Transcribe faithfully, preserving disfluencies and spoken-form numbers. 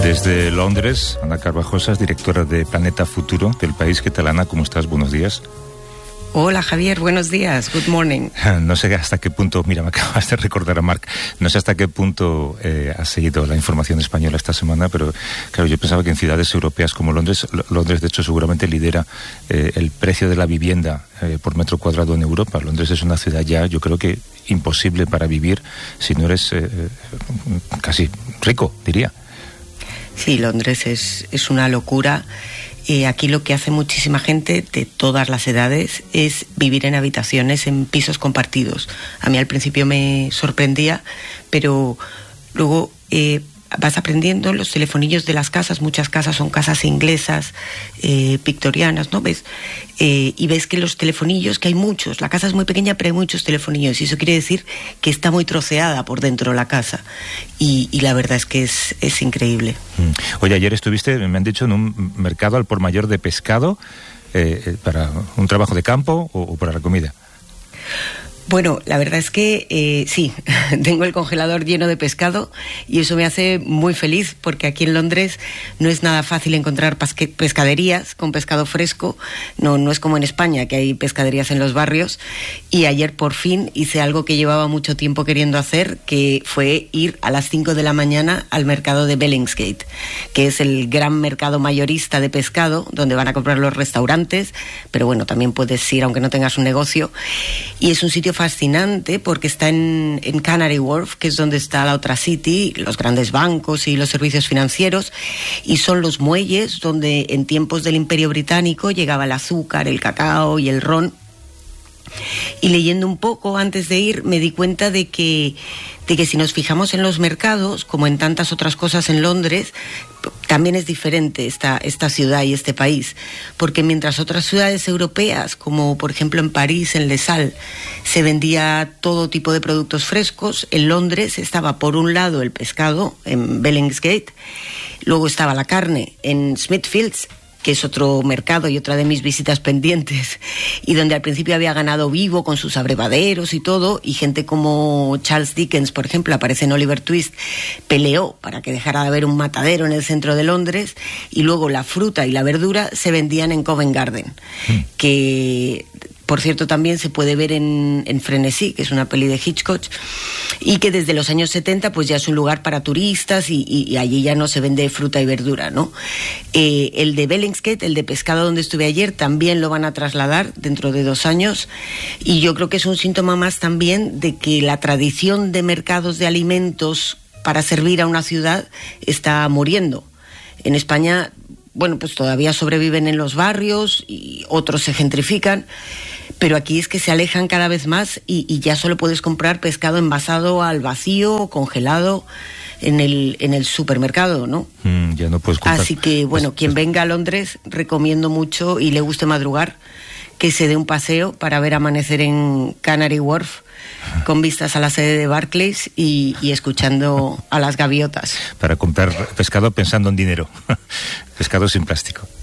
Desde Londres, Ana Carvajosas, directora de Planeta Futuro del país. ¿Qué tal, Ana? ¿Cómo estás? Buenos días. Hola, Javier, buenos días, good morning. No sé hasta qué punto, mira, me acabas de recordar a Marc, no sé hasta qué punto eh, has seguido la información española esta semana, pero claro, yo pensaba que en ciudades europeas como Londres, Londres de hecho seguramente lidera eh, el precio de la vivienda eh, por metro cuadrado en Europa. Londres es una ciudad ya, yo creo que imposible para vivir si no eres eh, casi rico, diría. Sí, Londres es, es una locura. Eh, aquí lo que hace muchísima gente de todas las edades es vivir en habitaciones, en pisos compartidos. A mí al principio me sorprendía, pero luego eh, vas aprendiendo los telefonillos de las casas. Muchas casas son casas inglesas, eh, victorianas, ¿no? ¿Ves? Eh, y ves que los telefonillos, que hay muchos, la casa es muy pequeña pero hay muchos telefonillos, y eso quiere decir que está muy troceada por dentro la casa, y, y la verdad es que es, es increíble. Oye, ayer estuviste, me han dicho, en un mercado al por mayor de pescado, eh, para un trabajo de campo o, o para la comida. Bueno, la verdad es que eh, sí, tengo el congelador lleno de pescado y eso me hace muy feliz, porque aquí en Londres no es nada fácil encontrar pasque- pescaderías con pescado fresco. No, no es como en España, que hay pescaderías en los barrios. Y ayer por fin hice algo que llevaba mucho tiempo queriendo hacer, que fue ir a las cinco de la mañana al mercado de Billingsgate, que es el gran mercado mayorista de pescado, donde van a comprar los restaurantes, pero bueno, también puedes ir aunque no tengas un negocio. Y es un sitio fascinante porque está en, en Canary Wharf, que es donde está la otra City, los grandes bancos y los servicios financieros, y son los muelles donde en tiempos del Imperio Británico llegaba el azúcar, el cacao y el ron. Y leyendo un poco antes de ir me di cuenta de que, de que si nos fijamos en los mercados, como en tantas otras cosas en Londres, también es diferente esta, esta ciudad y este país, porque mientras otras ciudades europeas, como por ejemplo en París, en Les Halles, se vendía todo tipo de productos frescos, en Londres estaba por un lado el pescado en Billingsgate, luego estaba la carne en Smithfields, que es otro mercado y otra de mis visitas pendientes, y donde al principio había ganado vivo con sus abrevaderos y todo, y gente como Charles Dickens, por ejemplo, aparece en Oliver Twist, peleó para que dejara de haber un matadero en el centro de Londres, y luego la fruta y la verdura se vendían en Covent Garden, mm. que por cierto también se puede ver en, en Frenesí, que es una peli de Hitchcock, y que desde los años setenta pues ya es un lugar para turistas, y, y, y allí ya no se vende fruta y verdura, ¿no? Eh, el de Billingsgate, el de pescado donde estuve ayer, también lo van a trasladar dentro de dos años, y yo creo que es un síntoma más también de que la tradición de mercados de alimentos para servir a una ciudad está muriendo. En España, bueno, pues todavía sobreviven en los barrios y otros se gentrifican, pero aquí es que se alejan cada vez más, y, y ya solo puedes comprar pescado envasado al vacío o congelado en el en el supermercado, ¿no? Mm, ya no puedes comprar. Así que, bueno, pues, quien pues... venga a Londres, recomiendo mucho y le guste madrugar, que se dé un paseo para ver amanecer en Canary Wharf, con vistas a la sede de Barclays y, y escuchando a las gaviotas. Para comprar pescado pensando en dinero. Pescado sin plástico.